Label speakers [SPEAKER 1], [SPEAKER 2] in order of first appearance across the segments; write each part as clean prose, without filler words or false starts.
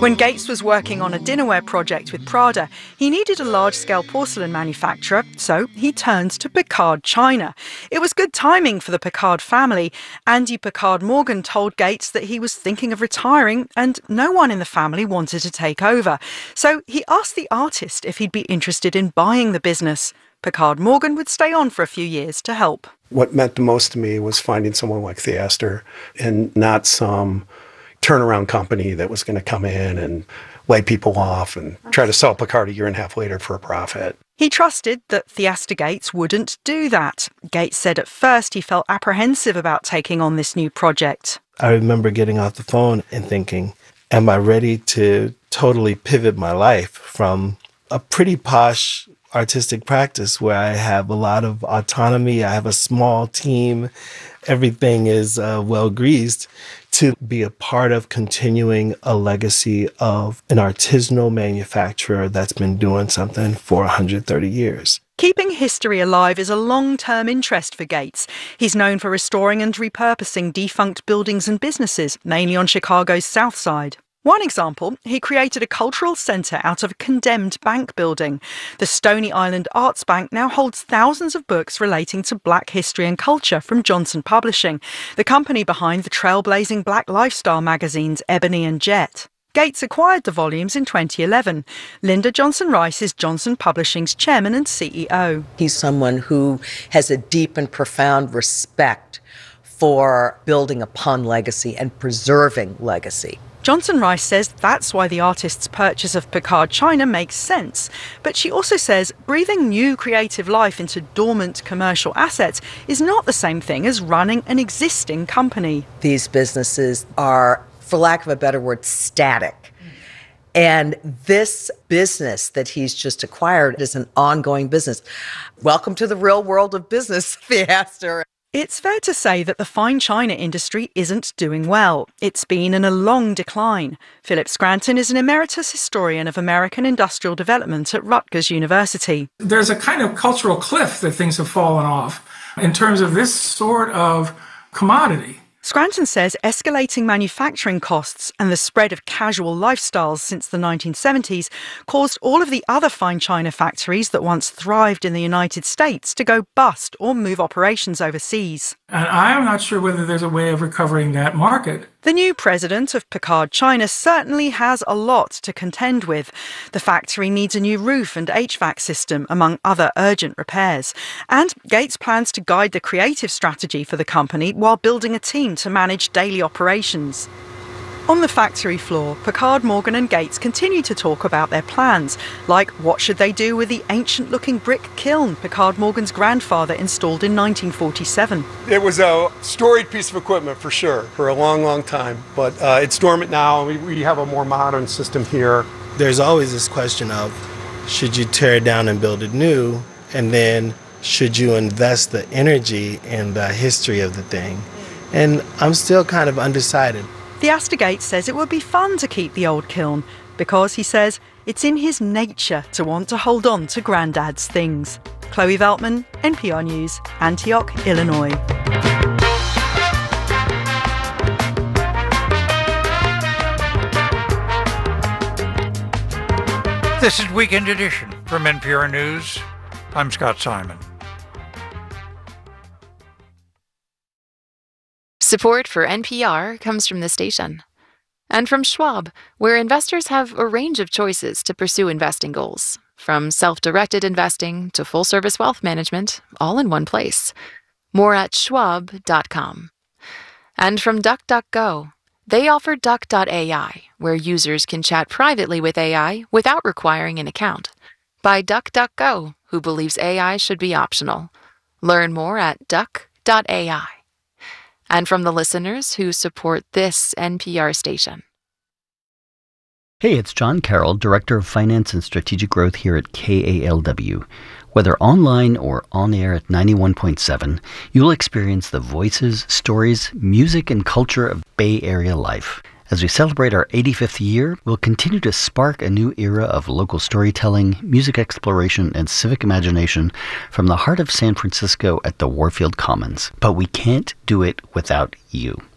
[SPEAKER 1] When Gates was working on a dinnerware project with Prada, he needed a large-scale porcelain manufacturer, so he turned to Picard China. It was good timing for the Picard family. Andy Picard Morgan told Gates that he was thinking of retiring and no one in the family wanted to take over. So he asked the artist if he'd be interested in buying the business. Picard Morgan would stay on for a few years to help.
[SPEAKER 2] What meant the most to me was finding someone like Theaster and not some turnaround company that was going to come in and lay people off and try to sell Picard a year and a half later for a profit.
[SPEAKER 1] He trusted that Theaster Gates wouldn't do that. Gates said at first he felt apprehensive about taking on this new project.
[SPEAKER 3] I remember getting off the phone and thinking, am I ready to totally pivot my life from a pretty posh artistic practice where I have a lot of autonomy, I have a small team, everything is well greased, to be a part of continuing a legacy of an artisanal manufacturer that's been doing something for 130 years.
[SPEAKER 1] Keeping history alive is a long-term interest for Gates. He's known for restoring and repurposing defunct buildings and businesses, mainly on Chicago's South Side. One example, he created a cultural centre out of a condemned bank building. The Stony Island Arts Bank now holds thousands of books relating to black history and culture from Johnson Publishing, the company behind the trailblazing black lifestyle magazines Ebony and Jet. Gates acquired the volumes in 2011. Linda Johnson Rice is Johnson Publishing's chairman and CEO.
[SPEAKER 4] He's someone who has a deep and profound respect for building upon legacy and preserving legacy.
[SPEAKER 1] Johnson Rice says that's why the artist's purchase of Picard China makes sense. But she also says breathing new creative life into dormant commercial assets is not the same thing as running an existing company.
[SPEAKER 4] These businesses are, for lack of a better word, static. And this business that he's just acquired is an ongoing business. Welcome to the real world of business, Theaster.
[SPEAKER 1] It's fair to say that the fine china industry isn't doing well. It's been in a long decline. Philip Scranton is an emeritus historian of American industrial development at Rutgers University.
[SPEAKER 5] There's a kind of cultural cliff that things have fallen off in terms of this sort of commodity.
[SPEAKER 1] Scranton says escalating manufacturing costs and the spread of casual lifestyles since the 1970s caused all of the other fine china factories that once thrived in the United States to go bust or move operations overseas.
[SPEAKER 5] And I'm not sure whether there's a way of recovering that market.
[SPEAKER 1] The new president of Picard China certainly has a lot to contend with. The factory needs a new roof and HVAC system, among other urgent repairs. And Gates plans to guide the creative strategy for the company while building a team to manage daily operations. On the factory floor, Picard, Morgan and Gates continue to talk about their plans, like what should they do with the ancient-looking brick kiln Picard Morgan's grandfather installed in 1947.
[SPEAKER 2] It was a storied piece of equipment for sure, for a long, long time. But it's dormant now. We have a more modern system here.
[SPEAKER 3] There's always this question of, should you tear it down and build it new? And then, should you invest the energy in the history of the thing? And I'm still kind of undecided.
[SPEAKER 1] Theaster Gates says it would be fun to keep the old kiln because, he says, it's in his nature to want to hold on to Grandad's things. Chloe Veltman, NPR News, Antioch, Illinois.
[SPEAKER 6] This is Weekend Edition from NPR News. I'm Scott Simon.
[SPEAKER 7] Support for NPR comes from the station and from Schwab, where investors have a range of choices to pursue investing goals, from self-directed investing to full-service wealth management, all in one place. More at schwab.com. And from DuckDuckGo, they offer Duck.ai, where users can chat privately with AI without requiring an account. By DuckDuckGo, who believes AI should be optional. Learn more at Duck.ai. And from the listeners who support this NPR station.
[SPEAKER 8] Hey, it's John Carroll, Director of Finance and Strategic Growth here at KALW. Whether online or on air at 91.7, you'll experience the voices, stories, music, and culture of Bay Area life. As we celebrate our 85th year, we'll continue to spark a new era of local storytelling, music exploration, and civic imagination from the heart of San Francisco at the Warfield Commons. But we can't do it without you.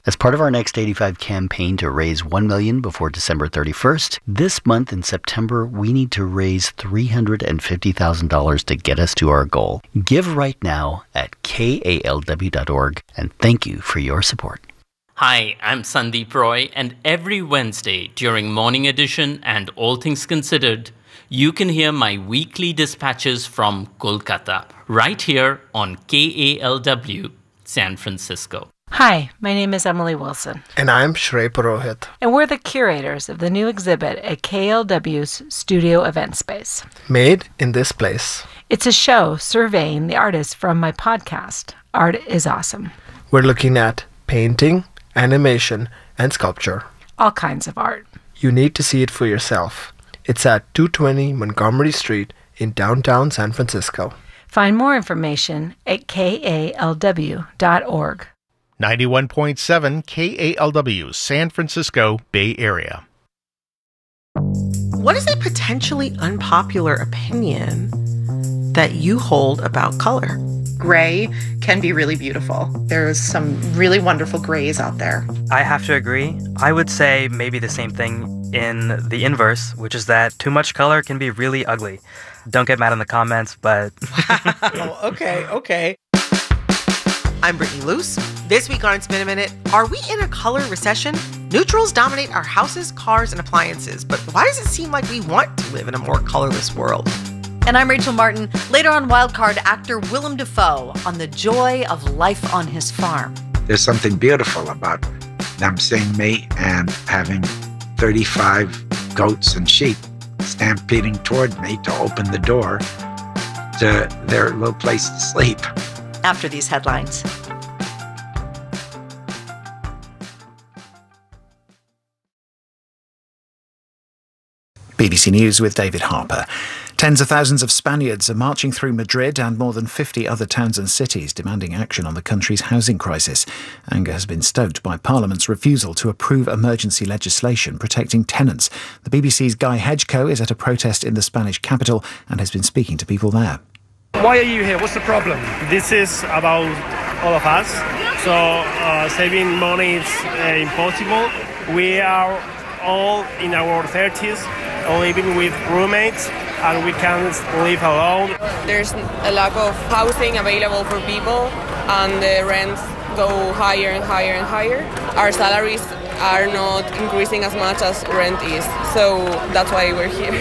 [SPEAKER 8] As part of our Next 85 campaign to raise $1 million before December 31st, this month in September, we need to raise $350,000 to get us to our goal. Give right now at kalw.org, and thank you for your support.
[SPEAKER 9] Hi, I'm Sandeep Roy, and every Wednesday during Morning Edition and All Things Considered, you can hear my weekly dispatches from Kolkata, right here on KALW, San Francisco.
[SPEAKER 10] Hi, my name is Emily Wilson.
[SPEAKER 11] And I'm Shrey Purohit.
[SPEAKER 10] And we're the curators of the new exhibit at KLW's Studio Event Space.
[SPEAKER 11] Made in this place.
[SPEAKER 10] It's a show surveying the artists from my podcast, Art is Awesome.
[SPEAKER 11] We're looking at painting, animation, and sculpture.
[SPEAKER 10] All kinds of art.
[SPEAKER 11] You need to see it for yourself. It's at 220 Montgomery Street in downtown San Francisco.
[SPEAKER 10] Find more information at kalw.org.
[SPEAKER 12] 91.7 KALW, San Francisco Bay Area.
[SPEAKER 13] What is a potentially unpopular opinion that you hold about color?
[SPEAKER 14] Gray can be really beautiful. There's some really wonderful grays out there.
[SPEAKER 15] I have to agree. I would say maybe the same thing in the inverse, which is that too much color can be really ugly. Don't get mad in the comments, but...
[SPEAKER 13] Oh, okay. I'm Brittany Luce. This week on Spin a Minute, are we in a color recession? Neutrals dominate our houses, cars, and appliances, but why does it seem like we want to live in a more colorless world?
[SPEAKER 16] And I'm Rachel Martin. Later on Wildcard, actor Willem Dafoe on the joy of life on his farm.
[SPEAKER 17] There's something beautiful about them seeing me and having 35 goats and sheep stampeding toward me to open the door to their little place to sleep.
[SPEAKER 16] After these headlines.
[SPEAKER 18] BBC News with David Harper. Tens of thousands of Spaniards are marching through Madrid and more than 50 other towns and cities demanding action on the country's housing crisis. Anger has been stoked by Parliament's refusal to approve emergency legislation protecting tenants. The BBC's Guy Hedgecoe is at a protest in the Spanish capital and has been speaking to people there.
[SPEAKER 19] Why are you here? What's the problem? This is about all of us. So saving money is impossible. We are all in our 30s, living with roommates, and we can't live alone.
[SPEAKER 20] There's a lack of housing available for people, and the rents go higher and higher and higher. Our salaries are not increasing as much as rent is, so that's why we're here.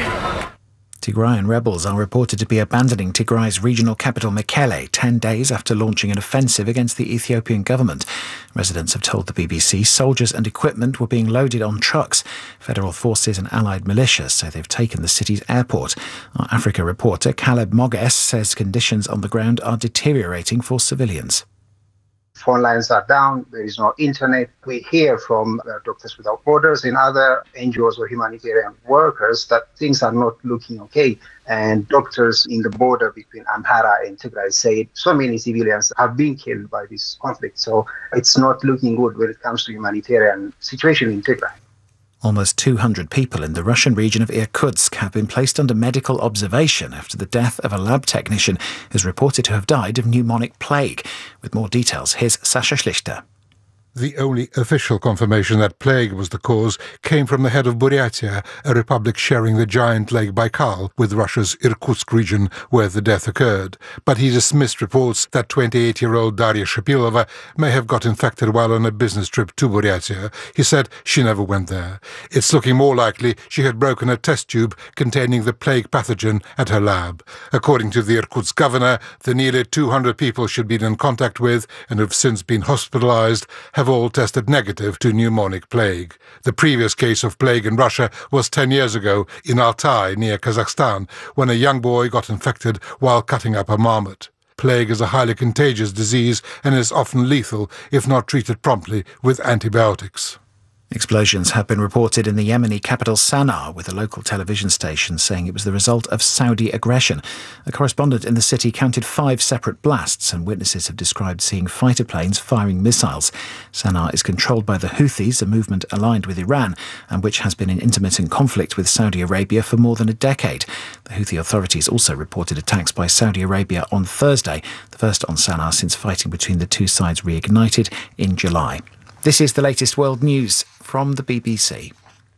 [SPEAKER 18] Tigrayan rebels are reported to be abandoning Tigray's regional capital Mekelle 10 days after launching an offensive against the Ethiopian government. Residents have told the BBC soldiers and equipment were being loaded on trucks. Federal forces and allied militias say they've taken the city's airport. Our Africa reporter Caleb Moges says conditions on the ground are deteriorating for civilians.
[SPEAKER 21] Phone lines are down, there is no internet. We hear from Doctors Without Borders and other NGOs or humanitarian workers that things are not looking okay. And doctors in the border between Amhara and Tigray say so many civilians have been killed by this conflict. So it's not looking good when it comes to humanitarian situation in Tigray.
[SPEAKER 18] Almost 200 people in the Russian region of Irkutsk have been placed under medical observation after the death of a lab technician who's reported to have died of pneumonic plague. With more details, here's Sasha Schlichter.
[SPEAKER 22] The only official confirmation that plague was the cause came from the head of Buryatia, a republic sharing the giant Lake Baikal with Russia's Irkutsk region where the death occurred. But he dismissed reports that 28-year-old Daria Shapilova may have got infected while on a business trip to Buryatia. He said she never went there. It's looking more likely she had broken a test tube containing the plague pathogen at her lab. According to the Irkutsk governor, the nearly 200 people she'd been in contact with and have since been hospitalized have all tested negative to pneumonic plague. The previous case of plague in Russia was 10 years ago in Altai, near Kazakhstan, when a young boy got infected while cutting up a marmot. Plague is a highly contagious disease and is often lethal if not treated promptly with antibiotics.
[SPEAKER 18] Explosions have been reported in the Yemeni capital Sana'a, with a local television station saying it was the result of Saudi aggression. A correspondent in the city counted 5 separate blasts, and witnesses have described seeing fighter planes firing missiles. Sana'a is controlled by the Houthis, a movement aligned with Iran, and which has been in intermittent conflict with Saudi Arabia for more than a decade. The Houthi authorities also reported attacks by Saudi Arabia on Thursday, the first on Sana'a since fighting between the two sides reignited in July. This is the latest world news from the BBC.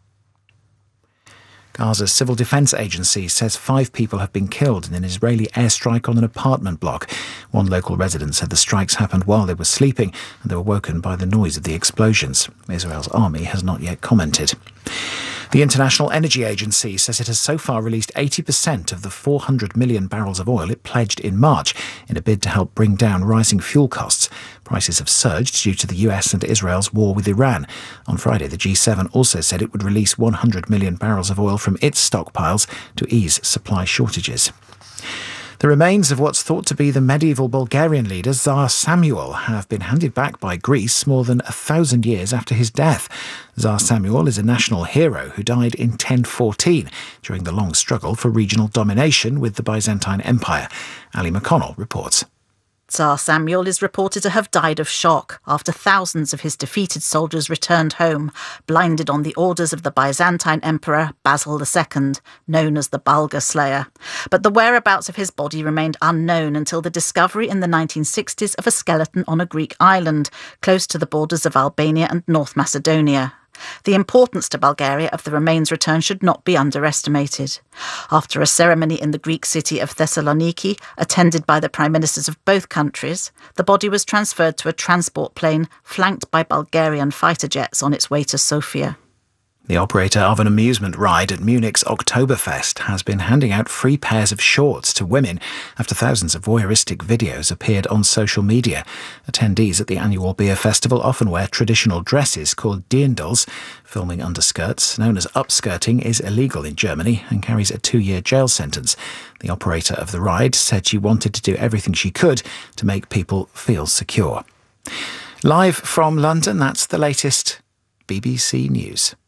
[SPEAKER 18] Gaza's Civil Defense Agency says 5 people have been killed in an Israeli airstrike on an apartment block. One local resident said the strikes happened while they were sleeping and they were woken by the noise of the explosions. Israel's army has not yet commented. The International Energy Agency says it has so far released 80% of the 400 million barrels of oil it pledged in March in a bid to help bring down rising fuel costs. Prices have surged due to the US and Israel's war with Iran. On Friday, the G7 also said it would release 100 million barrels of oil from its stockpiles to ease supply shortages. The remains of what's thought to be the medieval Bulgarian leader Tsar Samuel have been handed back by Greece more than 1,000 years after his death. Tsar Samuel is a national hero who died in 1014 during the long struggle for regional domination with the Byzantine Empire. Ali McConnell reports.
[SPEAKER 4] Tsar Samuel is reported to have died of shock after thousands of his defeated soldiers returned home, blinded on the orders of the Byzantine Emperor Basil II, known as the Bulgar Slayer. But the whereabouts of his body remained unknown until the discovery in the 1960s of a skeleton on a Greek island, close to the borders of Albania and North Macedonia. The importance to Bulgaria of the remains' return should not be underestimated. After a ceremony in the Greek city of Thessaloniki, attended by the prime ministers of both countries, the body was transferred to a transport plane flanked by Bulgarian fighter jets on its way to Sofia.
[SPEAKER 18] The operator of an amusement ride at Munich's Oktoberfest has been handing out free pairs of shorts to women after thousands of voyeuristic videos appeared on social media. Attendees at the annual beer festival often wear traditional dresses called dirndls. Filming underskirts, known as upskirting, is illegal in Germany and carries a 2-year jail sentence. The operator of the ride said she wanted to do everything she could to make people feel secure. Live from London, that's the latest BBC News.